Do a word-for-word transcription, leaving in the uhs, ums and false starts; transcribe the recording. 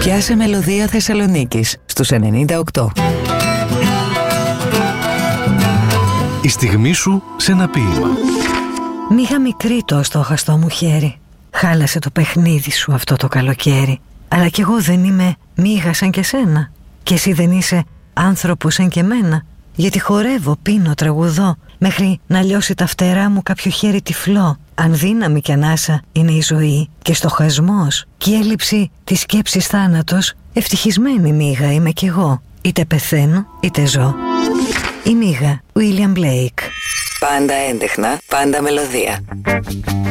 Πιάσε μελωδία Θεσσαλονίκης στους ενενήντα οκτώ. Η στιγμή σου σε ένα ποίημα. Μίγα μικρή το στόχαστό μου χέρι. Χάλασε το παιχνίδι σου αυτό το καλοκαίρι. Αλλά κι εγώ δεν είμαι μίγα σαν και σένα. Κι εσύ δεν είσαι άνθρωπος σαν και μένα. Γιατί χορεύω, πίνω, τραγουδώ, μέχρι να λιώσει τα φτερά μου κάποιο χέρι τυφλό. Αν δύναμη κι ανάσα είναι η ζωή και στοχασμός κι η έλλειψη της σκέψης θάνατος, ευτυχισμένη μίγα είμαι κι εγώ. Είτε πεθαίνω είτε ζω. Η μίγα, William Blake. Πάντα έντεχνα, πάντα μελωδία.